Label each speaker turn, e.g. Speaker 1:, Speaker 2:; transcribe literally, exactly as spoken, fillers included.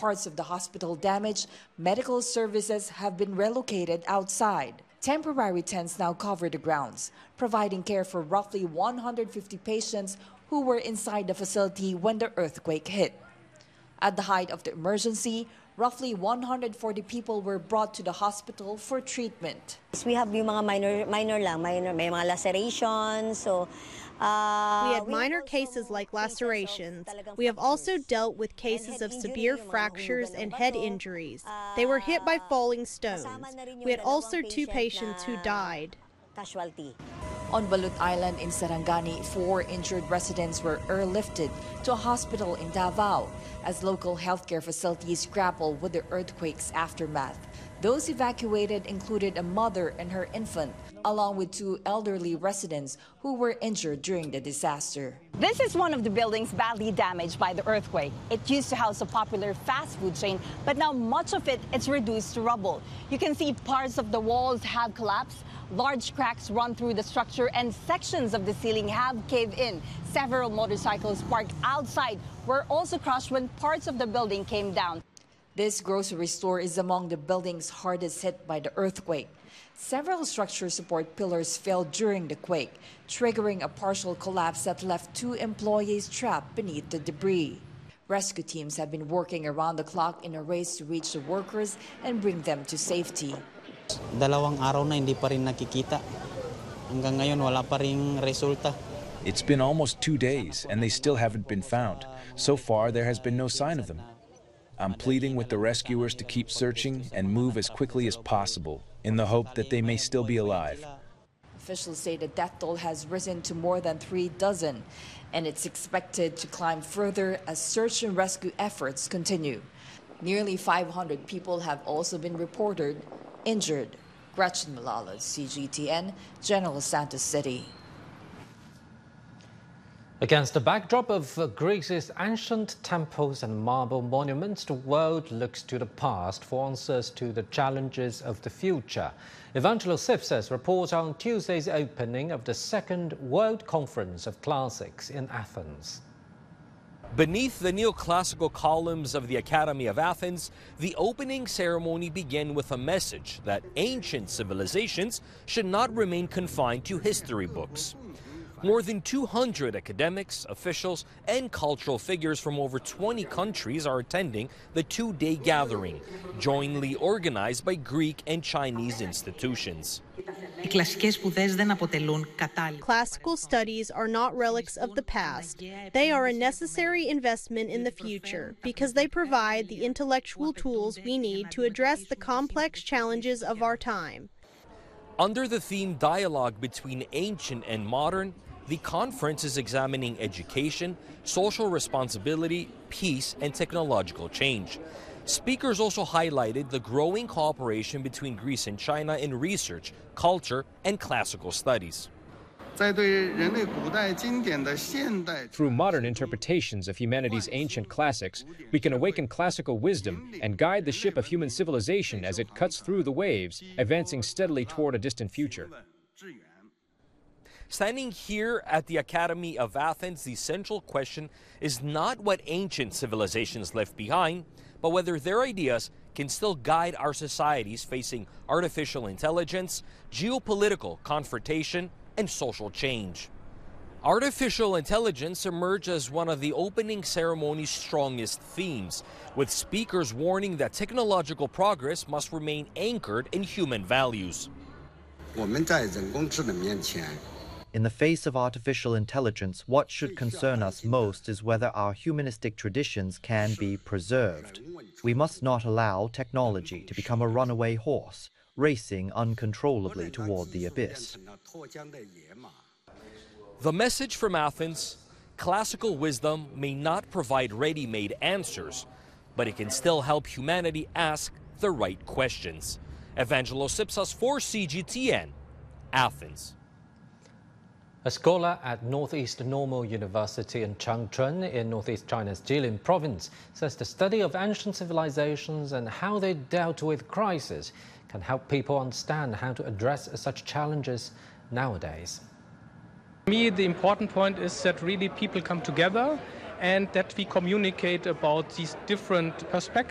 Speaker 1: parts of the hospital damaged, medical services have been relocated outside. Temporary tents now cover the grounds, providing care for roughly one hundred fifty patients who were inside the facility when the earthquake hit. At the height of the emergency, roughly one hundred forty people were brought to the hospital for treatment.
Speaker 2: We have yung mga minor, minor lang, minor, may mga lacerations, so...
Speaker 3: Uh, we had minor cases like lacerations. We have also dealt with cases of severe fractures and head injuries. They were hit by falling stones. We had also two patients who died.
Speaker 1: On Balut Island in Sarangani, four injured residents were airlifted to a hospital in Davao as local healthcare facilities grapple with the earthquake's aftermath. Those evacuated included a mother and her infant, along with two elderly residents who were injured during the disaster.
Speaker 4: This is one of the buildings badly damaged by the earthquake. It used to house a popular fast food chain, but now much of it is reduced to rubble. You can see parts of the walls have collapsed, large cracks run through the structure, and sections of the ceiling have caved in. Several motorcycles parked outside were also crushed when parts of the building came down.
Speaker 1: This grocery store is among the buildings hardest hit by the earthquake. Several structure support pillars fell during the quake, triggering a partial collapse that left two employees trapped beneath the debris. Rescue teams have been working around the clock in a race to reach the workers and bring them to safety.
Speaker 5: Dalawang araw na hindi pa rin nakikita. Hanggang ngayon wala pa ring resulta.
Speaker 6: It's been almost two days and they still haven't been found. So far there has been no sign of them. I'm pleading with the rescuers to keep searching and move as quickly as possible in the hope that they may still be alive.
Speaker 1: Officials say the death toll has risen to more than three dozen, and it's expected to climb further as search and rescue efforts continue. Nearly five hundred people have also been reported injured. Gretchen Malala, C G T N, General Santos City.
Speaker 7: Against the backdrop of uh, Greece's ancient temples and marble monuments, the world looks to the past for answers to the challenges of the future. Evangelos Sipsas reports on Tuesday's opening of the second World Conference of Classics in Athens.
Speaker 8: Beneath the neoclassical columns of the Academy of Athens, the opening ceremony began with a message that ancient civilizations should not remain confined to history books. More than two hundred academics, officials, and cultural figures from over twenty countries are attending the two-day gathering, jointly organized by Greek and Chinese institutions.
Speaker 3: Classical studies are not relics of the past. They are a necessary investment in the future because they provide the intellectual tools we need to address the complex challenges of our time.
Speaker 8: Under the theme Dialogue Between Ancient and Modern, the conference is examining education, social responsibility, peace, and technological change. Speakers also highlighted the growing cooperation between Greece and China in research, culture, and classical studies.
Speaker 9: Through modern interpretations of humanity's ancient classics, we can awaken classical wisdom and guide the ship of human civilization as it cuts through the waves, advancing steadily toward a distant future.
Speaker 8: Standing here at the Academy of Athens, the central question is not what ancient civilizations left behind, but whether their ideas can still guide our societies facing artificial intelligence, geopolitical confrontation, and social change. Artificial intelligence emerged as one of the opening ceremony's strongest themes, with speakers warning that technological progress must remain anchored in human values.
Speaker 10: In the face of artificial intelligence, what should concern us most is whether our humanistic traditions can be preserved. We must not allow technology to become a runaway horse, racing uncontrollably toward the abyss.
Speaker 8: The message from Athens: classical wisdom may not provide ready-made answers, but it can still help humanity ask the right questions. Evangelos Sipsas for C G T N, Athens.
Speaker 7: A scholar at Northeast Normal University in Changchun in northeast China's Jilin province says the study of ancient civilizations and how they dealt with crisis can help people understand how to address such challenges nowadays.
Speaker 11: For me, the important point is that really people come together and that we communicate about these different perspectives.